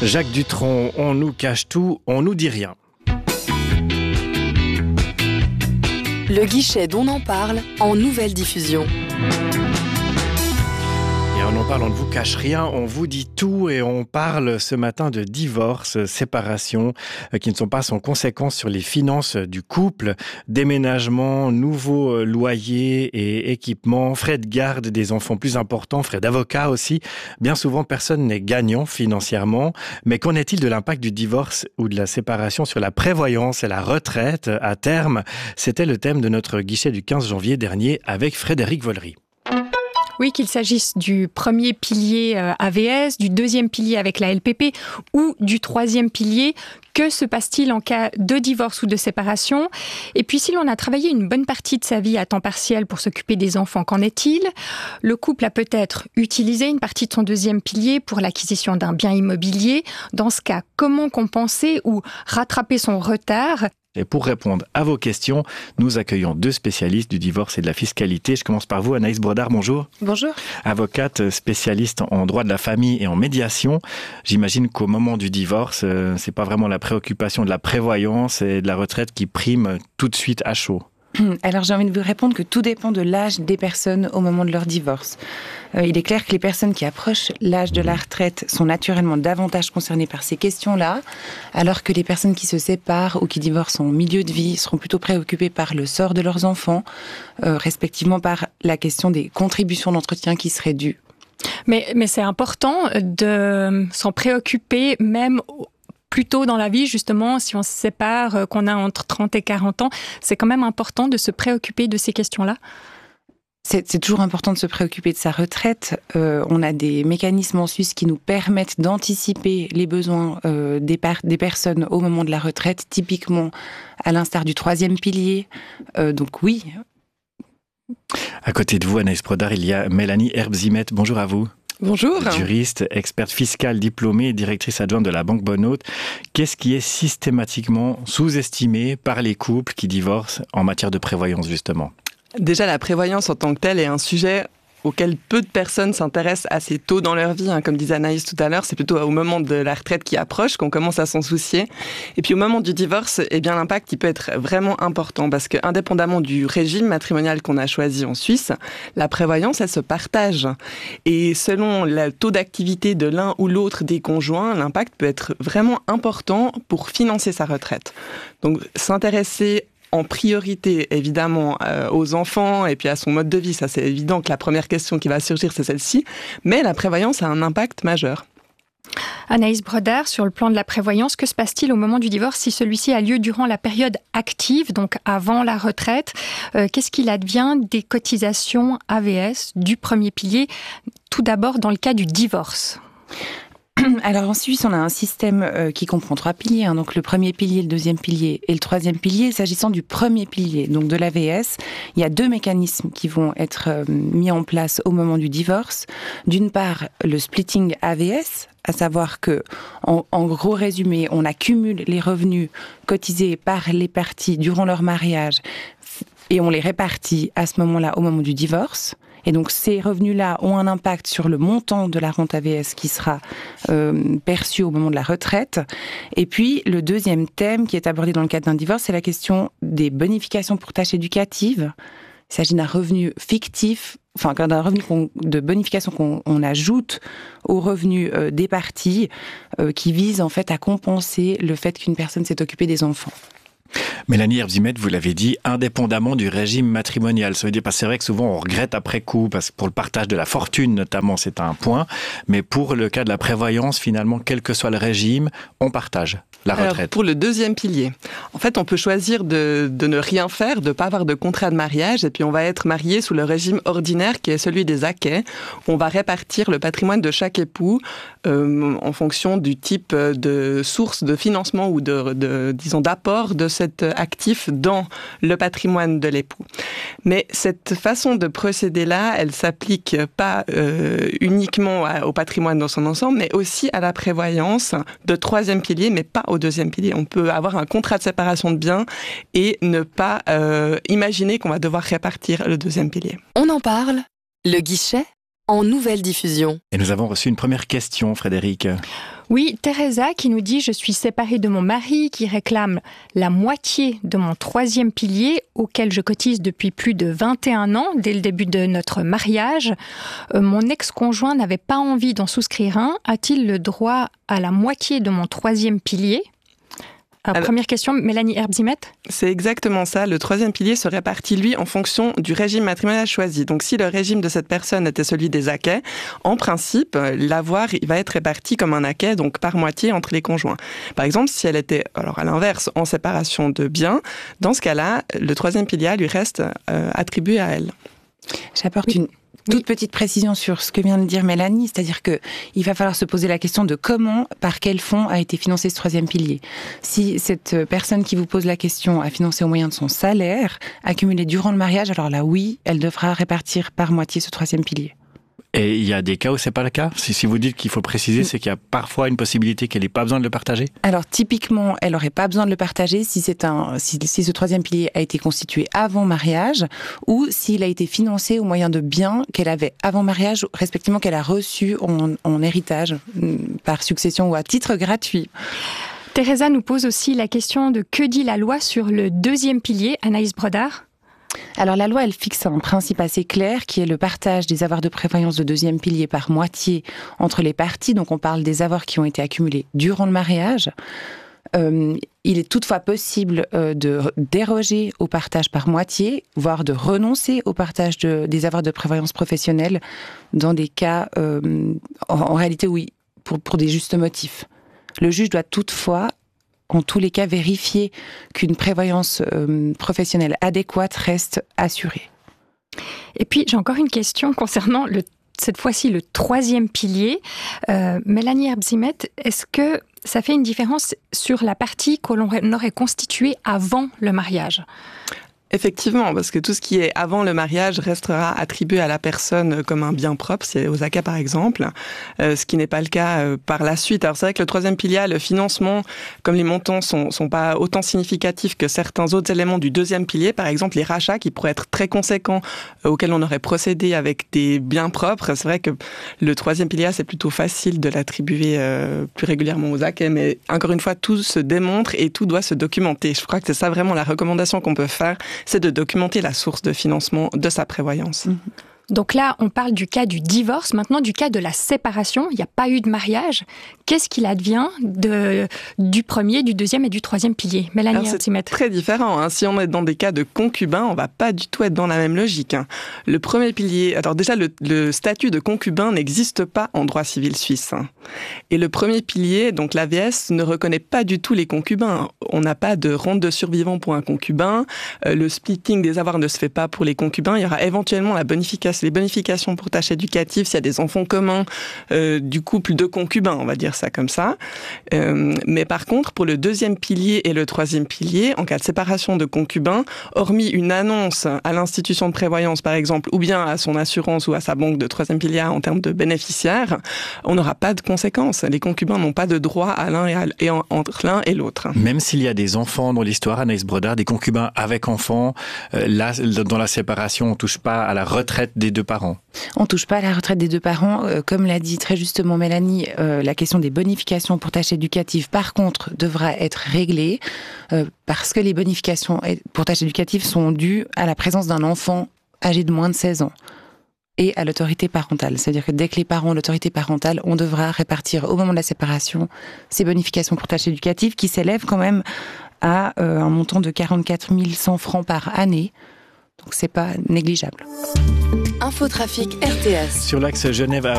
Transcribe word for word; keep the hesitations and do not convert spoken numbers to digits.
Jacques Dutronc, on nous cache tout, on nous dit rien. Le guichet d'On en parle en nouvelle diffusion. Et on en parle, on ne vous cache rien, on vous dit tout et on parle ce matin de divorce, séparation, euh, qui ne sont pas sans conséquences sur les finances du couple, déménagement, nouveaux loyers et équipements, frais de garde des enfants plus importants, frais d'avocat aussi. Bien souvent, personne n'est gagnant financièrement. Mais qu'en est-il de l'impact du divorce ou de la séparation sur la prévoyance et la retraite à terme? C'était le thème de notre guichet du quinze janvier dernier avec Frédéric Vollery. Oui, qu'il s'agisse du premier pilier A V S, du deuxième pilier avec la L P P ou du troisième pilier, que se passe-t-il en cas de divorce ou de séparation? Et puis, si l'on a travaillé une bonne partie de sa vie à temps partiel pour s'occuper des enfants, qu'en est-il? Le couple a peut-être utilisé une partie de son deuxième pilier pour l'acquisition d'un bien immobilier. Dans ce cas, comment compenser ou rattraper son retard? Et pour répondre à vos questions, nous accueillons deux spécialistes du divorce et de la fiscalité. Je commence par vous, Anaïs Brodard, bonjour. Bonjour. Avocate spécialiste en droit de la famille et en médiation. J'imagine qu'au moment du divorce, euh, c'est pas vraiment la préoccupation de la prévoyance et de la retraite qui prime tout de suite à chaud. Alors j'ai envie de vous répondre que tout dépend de l'âge des personnes au moment de leur divorce. Euh, il est clair que les personnes qui approchent l'âge de la retraite sont naturellement davantage concernées par ces questions-là, alors que les personnes qui se séparent ou qui divorcent en milieu de vie seront plutôt préoccupées par le sort de leurs enfants, euh, respectivement par la question des contributions d'entretien qui seraient dues. Mais, mais c'est important de s'en préoccuper même plus tôt dans la vie, justement, si on se sépare, qu'on a entre trente et quarante ans, c'est quand même important de se préoccuper de ces questions-là. C'est, c'est toujours important de se préoccuper de sa retraite. Euh, on a des mécanismes en Suisse qui nous permettent d'anticiper les besoins euh, des, par- des personnes au moment de la retraite, typiquement à l'instar du troisième pilier. Euh, donc oui. À côté de vous, Anaïs Brodard, il y a Mélanie Herbzimet. Bonjour à vous. Bonjour. Juriste, experte fiscale diplômée et directrice adjointe de la Banque Bonne-Hôte. Qu'est-ce qui est systématiquement sous-estimé par les couples qui divorcent en matière de prévoyance, justement? Déjà, la prévoyance en tant que telle est un sujet auquel peu de personnes s'intéressent assez tôt dans leur vie. Comme disait Anaïs tout à l'heure, c'est plutôt au moment de la retraite qui approche qu'on commence à s'en soucier. Et puis au moment du divorce, eh bien, l'impact il peut être vraiment important parce que, indépendamment du régime matrimonial qu'on a choisi en Suisse, la prévoyance, elle se partage. Et selon le taux d'activité de l'un ou l'autre des conjoints, l'impact peut être vraiment important pour financer sa retraite. Donc, s'intéresser en priorité, évidemment, euh, aux enfants et puis à son mode de vie. Ça, c'est évident que la première question qui va surgir, c'est celle-ci. Mais la prévoyance a un impact majeur. Anaïs Brodard, sur le plan de la prévoyance, que se passe-t-il au moment du divorce si celui-ci a lieu durant la période active, donc avant la retraite? euh, Qu'est-ce qu'il advient des cotisations A V S du premier pilier, tout d'abord dans le cas du divorce? Alors en Suisse, on a un système euh, qui comprend trois piliers, hein, donc le premier pilier, le deuxième pilier et le troisième pilier. S'agissant du premier pilier, donc de l'A V S, il y a deux mécanismes qui vont être euh, mis en place au moment du divorce. D'une part, le splitting A V S, à savoir que, en, en gros résumé, on accumule les revenus cotisés par les parties durant leur mariage et on les répartit à ce moment-là, au moment du divorce. Et donc, ces revenus-là ont un impact sur le montant de la rente A V S qui sera euh, perçu au moment de la retraite. Et puis, le deuxième thème qui est abordé dans le cadre d'un divorce, c'est la question des bonifications pour tâches éducatives. Il s'agit d'un revenu fictif, enfin, d'un revenu qu'on, de bonification qu'on on ajoute aux revenus euh, des parties, euh, qui vise en fait à compenser le fait qu'une personne s'est occupée des enfants. Mélanie Herbzimet, vous l'avez dit, indépendamment du régime matrimonial. Ça veut dire, parce que c'est vrai que souvent on regrette après coup, parce que pour le partage de la fortune notamment, c'est un point. Mais pour le cas de la prévoyance, finalement, quel que soit le régime, on partage la retraite. Alors, pour le deuxième pilier, en fait, on peut choisir de, de ne rien faire, de ne pas avoir de contrat de mariage, et puis on va être marié sous le régime ordinaire qui est celui des acquets. On va répartir le patrimoine de chaque époux euh, en fonction du type de source de financement ou de, de disons, d'apport de cet actif dans le patrimoine de l'époux. Mais cette façon de procéder-là, elle s'applique pas euh, uniquement à, au patrimoine dans son ensemble, mais aussi à la prévoyance de troisième pilier, mais pas au deuxième pilier. On peut avoir un contrat de séparation de biens et ne pas euh, imaginer qu'on va devoir répartir le deuxième pilier. On en parle, le guichet en nouvelle diffusion. Et nous avons reçu une première question, Frédéric. Oui, Teresa qui nous dit « Je suis séparée de mon mari qui réclame la moitié de mon troisième pilier auquel je cotise depuis plus de vingt et un ans, dès le début de notre mariage. Euh, mon ex-conjoint n'avait pas envie d'en souscrire un. A-t-il le droit à la moitié de mon troisième pilier ?» Alors, Alors, première question, Mélanie Herbzimet. C'est exactement ça. Le troisième pilier se répartit, lui, en fonction du régime matrimonial choisi. Donc, si le régime de cette personne était celui des acquêts, en principe, l'avoir il va être réparti comme un acquêt, donc par moitié entre les conjoints. Par exemple, si elle était, alors à l'inverse, en séparation de biens, dans ce cas-là, le troisième pilier lui reste euh, attribué à elle. J'apporte oui. une toute petite précision sur ce que vient de dire Mélanie, c'est-à-dire que il va falloir se poser la question de comment, par quel fonds a été financé ce troisième pilier. Si cette personne qui vous pose la question a financé au moyen de son salaire, accumulé durant le mariage, alors là oui, elle devra répartir par moitié ce troisième pilier. Et il y a des cas où c'est pas le cas. Si, si vous dites qu'il faut préciser, c'est qu'il y a parfois une possibilité qu'elle n'ait pas besoin de le partager. Alors typiquement, elle n'aurait pas besoin de le partager si c'est un, si, si ce troisième pilier a été constitué avant mariage ou s'il a été financé au moyen de biens qu'elle avait avant mariage, respectivement qu'elle a reçus en, en héritage par succession ou à titre gratuit. Teresa nous pose aussi la question de que dit la loi sur le deuxième pilier, Anaïs Brodard. Alors la loi, elle fixe un principe assez clair qui est le partage des avoirs de prévoyance de deuxième pilier par moitié entre les parties. Donc on parle des avoirs qui ont été accumulés durant le mariage. Euh, il est toutefois possible euh, de déroger au partage par moitié, voire de renoncer au partage de, des avoirs de prévoyance professionnelle dans des cas, euh, en, en réalité oui, pour, pour des justes motifs. Le juge doit toutefois en tous les cas, vérifier qu'une prévoyance euh, professionnelle adéquate reste assurée. Et puis, j'ai encore une question concernant, le, cette fois-ci, le troisième pilier. Euh, Mélanie Herbzimet, est-ce que ça fait une différence sur la partie que l'on aurait constituée avant le mariage ? Effectivement, parce que tout ce qui est avant le mariage restera attribué à la personne comme un bien propre, c'est aux acquêts par exemple, euh, ce qui n'est pas le cas euh, par la suite. Alors c'est vrai que le troisième pilier, le financement, comme les montants sont, sont pas autant significatifs que certains autres éléments du deuxième pilier, par exemple les rachats qui pourraient être très conséquents, euh, auxquels on aurait procédé avec des biens propres, c'est vrai que le troisième pilier, c'est plutôt facile de l'attribuer euh, plus régulièrement aux acquêts, mais encore une fois, tout se démontre et tout doit se documenter. Je crois que c'est ça vraiment la recommandation qu'on peut faire, c'est de documenter la source de financement de sa prévoyance. Mmh. Donc là, on parle du cas du divorce, maintenant du cas de la séparation. Il n'y a pas eu de mariage. Qu'est-ce qu'il advient de, du premier, du deuxième et du troisième pilier ? Mélanie Herbzimet. C'est très différent. Hein. Si on est dans des cas de concubins, on ne va pas du tout être dans la même logique. Hein. Le premier pilier... Alors déjà, le, le statut de concubin n'existe pas en droit civil suisse. Hein. Et le premier pilier, donc l'A V S, ne reconnaît pas du tout les concubins. On n'a pas de rente de survivant pour un concubin. Euh, le splitting des avoirs ne se fait pas pour les concubins. Il y aura éventuellement la bonification les bonifications pour tâches éducatives s'il y a des enfants communs euh, du couple de concubins, on va dire ça comme ça. Euh, mais par contre, pour le deuxième pilier et le troisième pilier, en cas de séparation de concubins, hormis une annonce à l'institution de prévoyance, par exemple, ou bien à son assurance ou à sa banque de troisième pilier en termes de bénéficiaires, on n'aura pas de conséquences. Les concubins n'ont pas de droit à l'un et, à, et en, entre l'un et l'autre. Même s'il y a des enfants dans l'histoire, Anaïs Brodard, des concubins avec enfants, euh, là, dans la séparation, on ne touche pas à la retraite des deux parents. On ne touche pas à la retraite des deux parents. Euh, comme l'a dit très justement Mélanie, euh, la question des bonifications pour tâches éducatives, par contre, devra être réglée euh, parce que les bonifications pour tâches éducatives sont dues à la présence d'un enfant âgé de moins de seize ans et à l'autorité parentale. C'est-à-dire que dès que les parents ont l'autorité parentale, on devra répartir au moment de la séparation ces bonifications pour tâches éducatives qui s'élèvent quand même à euh, un montant de quarante-quatre mille cent francs par année. Donc c'est pas négligeable. Infotrafic R T S. Sur l'axe Genève à